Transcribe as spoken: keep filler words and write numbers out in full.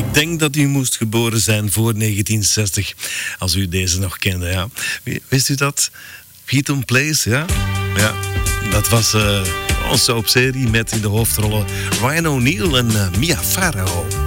denk dat u moest geboren zijn voor negentien zestig, als u deze nog kende. Ja. Wist u dat? Heaton Place, ja? Ja, dat was uh, onze soapserie met in de hoofdrollen Ryan O'Neal en uh, Mia Farrow.